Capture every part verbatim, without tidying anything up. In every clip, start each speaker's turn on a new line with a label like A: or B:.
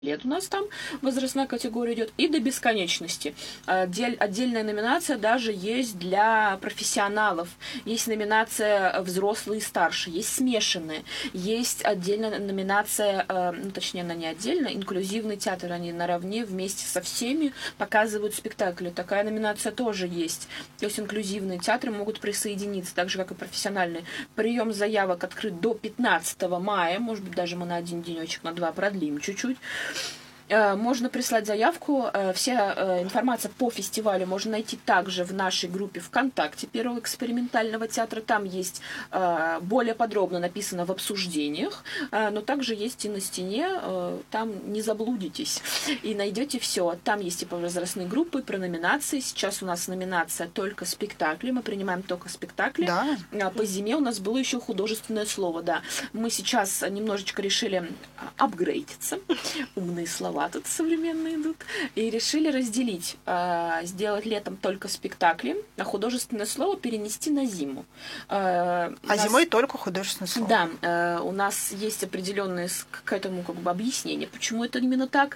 A: лет у нас там возрастная категория идет, и до бесконечности. Отдель, отдельная номинация даже есть для профессионалов. Есть номинация взрослые и старшие, есть смешанные, есть отдельная номинация, ну, точнее, она не отдельно, инклюзивный театр, они наравне вместе со всеми показывают спектакли. Такая номинация тоже есть. То есть инклюзивные театры могут присоединиться, так же, как и профессиональные. Прием заявок открыт до пятнадцатого мая, может быть, даже мы на один денечек, на два продлим чуть-чуть. Можно прислать заявку. Вся информация по фестивалю можно найти также в нашей группе ВКонтакте Первого экспериментального театра. Там есть более подробно написано в обсуждениях, но также есть и на стене. Там не заблудитесь и найдете все. Там есть и по возрастные группы, про номинации. Сейчас у нас номинация только спектакли. Мы принимаем только спектакли. Да. По зиме у нас было еще художественное слово. Да. Мы сейчас немножечко решили апгрейдиться. Умные слова тут современные идут, и решили разделить, сделать летом только спектакли, а художественное слово перенести на зиму.
B: А нас... зимой только художественное слово.
A: Да, у нас есть определенные к этому как бы объяснения, почему это именно так.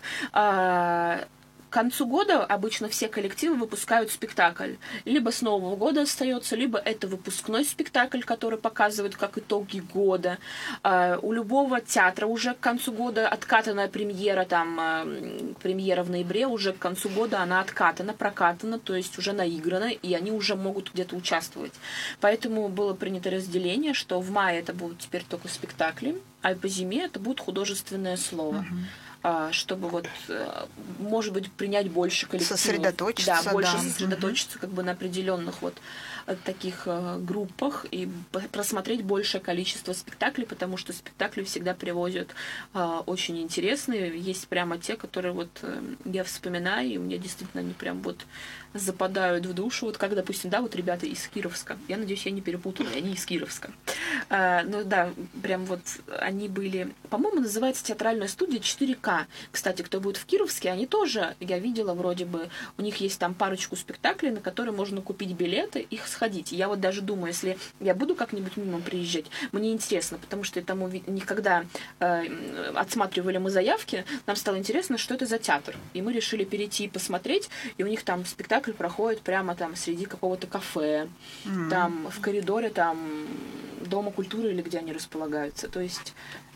A: К концу года обычно все коллективы выпускают спектакль. Либо с Нового года остается, либо это выпускной спектакль, который показывает как итоги года. У любого театра уже к концу года откатанная премьера, там, премьера в ноябре, уже к концу года она откатана, прокатана, то есть уже наиграна, и они уже могут где-то участвовать. Поэтому было принято разделение, что в мае это будут теперь только спектакли, а по зиме это будет художественное слово. Угу. Чтобы вот, может быть, принять больше коллективов.
B: Сосредоточиться.
A: Да, больше
B: да.
A: сосредоточиться как бы на определенных вот таких группах и просмотреть большее количество спектаклей, потому что спектакли всегда привозят очень интересные. Есть прямо те, которые вот я вспоминаю, и мне действительно они прям вот западают в душу. Вот как, допустим, да, вот ребята из Кировска. Я надеюсь, я не перепутала, они из Кировска. Ну да, прям вот они были... По-моему, называется театральная студия четыре ка. Кстати, кто будет в Кировске, они тоже, я видела, вроде бы, у них есть там парочку спектаклей, на которые можно купить билеты, их сходить. Я вот даже думаю, если я буду как-нибудь мимо приезжать, мне интересно, потому что там у них, когда э, отсматривали мы заявки, нам стало интересно, что это за театр. И мы решили перейти и посмотреть, и у них там спектакль проходит прямо там среди какого-то кафе, mm-hmm. там в коридоре там Дома культуры или где они располагаются. То есть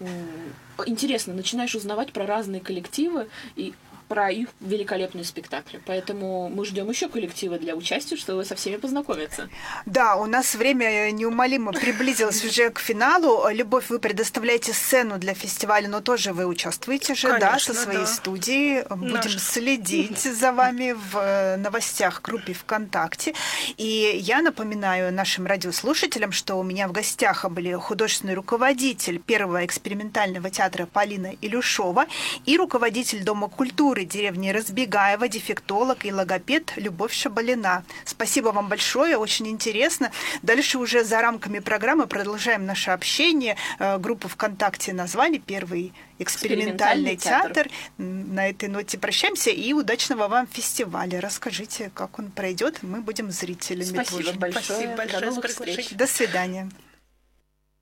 A: интересно, начинаешь узнавать про разные коллективы и про их великолепные спектакли. Поэтому мы ждем еще коллективы для участия, чтобы со всеми познакомиться.
B: Да, у нас время неумолимо приблизилось уже к финалу. Любовь, вы предоставляете сцену для фестиваля, но тоже вы участвуете же, конечно, да, со своей да. студией. Будем Наш... следить за вами в новостях группе ВКонтакте. И я напоминаю нашим радиослушателям, что у меня в гостях были художественный руководитель Первого экспериментального театра Полина Илюшова и руководитель Дома культуры деревни Разбегаева, дефектолог и логопед Любовь Шабалина. Спасибо вам большое, очень интересно. Дальше уже за рамками программы продолжаем наше общение. Группу ВКонтакте назвали «Первый экспериментальный, экспериментальный театр». театр. На этой ноте прощаемся и удачного вам фестиваля. Расскажите, как он пройдет. Мы будем зрителями.
A: Спасибо
B: тоже.
A: большое.
B: Спасибо большое.
A: До новых встреч.
B: До свидания.